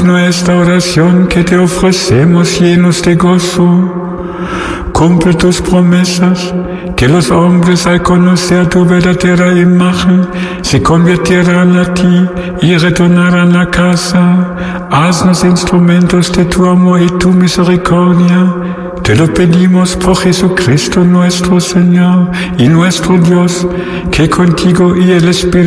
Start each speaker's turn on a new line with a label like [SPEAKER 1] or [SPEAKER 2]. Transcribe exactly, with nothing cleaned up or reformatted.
[SPEAKER 1] nuestra oración que te ofrecemos llenos de gozo. Cumple tus promesas, que los hombres al conocer tu verdadera imagen se convirtieran a ti y retornaran a casa. Haznos instrumentos de tu amor y tu misericordia. Te lo pedimos por Jesucristo nuestro Señor y nuestro Dios, que contigo y el Espíritu